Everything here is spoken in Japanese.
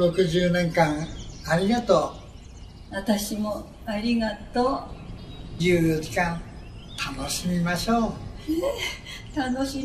60年間ありがとう。私もありがとう。 う。14時間楽しみましょう。 楽し